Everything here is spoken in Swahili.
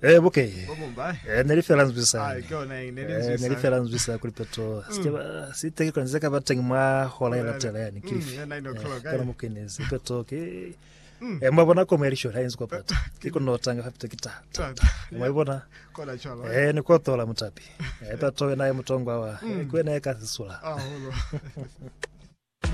Okay. Neriferans bisa. Ai go na Neriferans bisa kuri petrol. Sitaki kwanzeka batengma hola ila tele yani Kilifi. 9 o'clock. Kana mukinezi petrol ke. Mbona commercial hainzi kwa pata. Kiko notanga hapita kita. Mbona Kola chola. Ni kotola mutapi. Petrol naye mutongwa wa. Kwena yakasisula. Ah, holo.